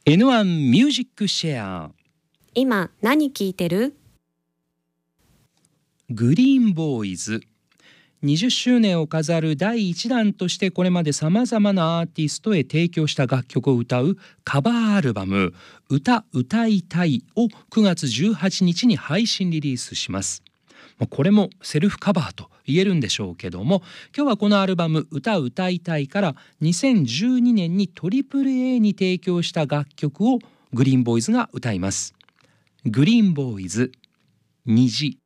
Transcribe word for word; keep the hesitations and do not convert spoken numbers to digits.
エヌワン ミュージックシェア。 今何聴いてる？ グリーンボーイズ。にじゅっしゅうねんを飾るだいいちだんとしてこれまでさまざまなアーティストへ提供した楽曲を歌うカバーアルバム「歌歌いたい」をくがつじゅうはちにちに配信リリースします。これもセルフカバーと言えるんでしょうけども、今日はこのアルバム「歌歌いたい」からにせんじゅうにねんに トリプルエー に提供した楽曲をグリーンボーイズが歌います。グリーンボーイズ、虹。